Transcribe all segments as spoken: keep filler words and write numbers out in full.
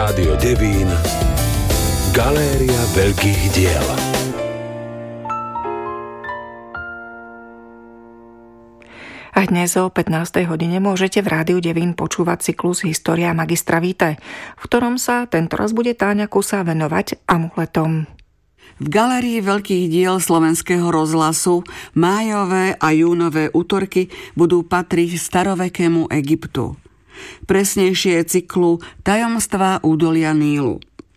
Rádio Devín, Galéria veľkých diel. A dnes o pätnástej hodine môžete v Rádiu Devín počúvať cyklus História magistra Vitae, v ktorom sa tentoraz bude Táňa Kusa venovať amuletom. V Galérii veľkých diel Slovenského rozhlasu májové a júnové útorky budú patriť starovekému Egyptu. Presnejšie cyklu Tajomstvá údolia Nílu.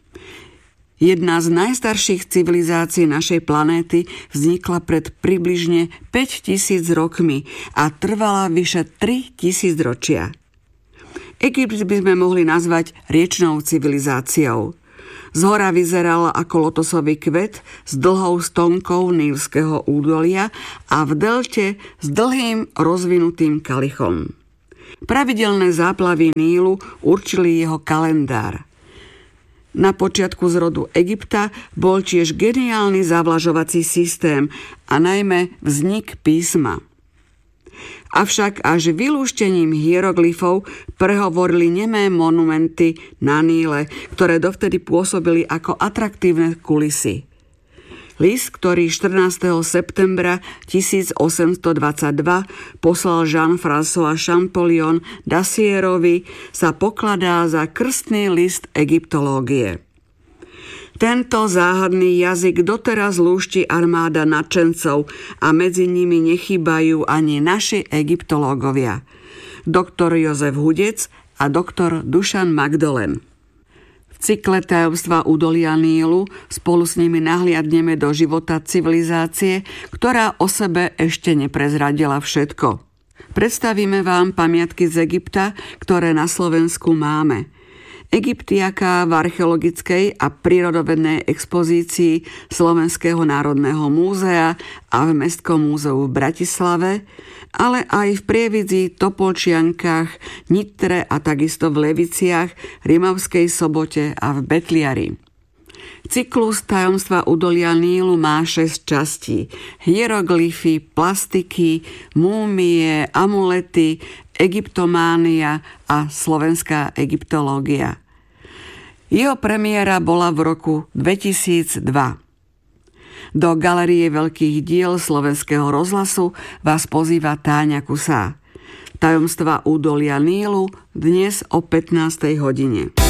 Jedna z najstarších civilizácií našej planéty vznikla pred približne päťtisíc rokmi a trvala vyše tri tisíc ročia. Egypt by sme mohli nazvať riečnou civilizáciou. Zhora vyzeral ako lotosový kvet s dlhou stonkou nílskeho údolia a v delte s dlhým rozvinutým kalichom. Pravidelné záplavy Nílu určili jeho kalendár. Na počiatku zrodu Egypta bol tiež geniálny zavlažovací systém a najmä vznik písma. Avšak až vylúštením hieroglyfov prehovorili nemé monumenty na Níle, ktoré dovtedy pôsobili ako atraktívne kulisy. List, ktorý štrnásteho septembra tisícosemstodvadsaťdva poslal Jean-François Champollion Dacièrovi, sa pokladá za krstný list egyptológie. Tento záhadný jazyk doteraz lúšti armáda nadšencov a medzi nimi nechýbajú ani naši egyptológovia. Doktor Jozef Hudec a doktor Dušan Magdolen. V cykle Tajomstvá údolia Nílu spolu s nimi nahliadneme do života civilizácie, ktorá o sebe ešte neprezradila všetko. Predstavíme vám pamiatky z Egypta, ktoré na Slovensku máme. Egyptiaká v archeologickej a prírodovednej expozícii Slovenského národného múzea a v Mestskom múzeu v Bratislave, ale aj v Prievidzi, Topolčiankach, Nitre a takisto v Leviciach, Rimavskej Sobote a v Betliari. Cyklus Tajomstva údolia Nílu má šesť častí. Hieroglyfy, plastiky, múmie, amulety, egyptománia a slovenská egyptológia. Jeho premiéra bola v roku dvetisícdva. Do Galérie veľkých diel Slovenského rozhlasu vás pozýva Táňa Kusa. Tajomstvá údolia Nílu dnes o pätnástej hodine.